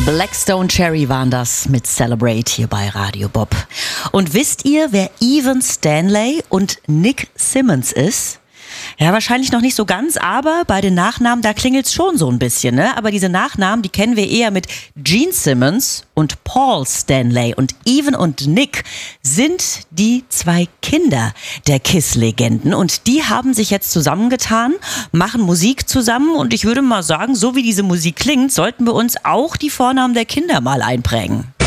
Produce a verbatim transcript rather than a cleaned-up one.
Blackstone Cherry waren das mit Celebrate hier bei Radio Bob. Und wisst ihr, wer Evan Stanley und Nick Simmons ist? Ja, wahrscheinlich noch nicht so ganz, aber bei den Nachnamen, da klingelt's schon so ein bisschen, ne? Aber diese Nachnamen, die kennen wir eher mit Gene Simmons und Paul Stanley. Und Evan und Nick sind die zwei Kinder der Kiss-Legenden. Und die haben sich jetzt zusammengetan, machen Musik zusammen. Und ich würde mal sagen, so wie diese Musik klingt, sollten wir uns auch die Vornamen der Kinder mal einprägen.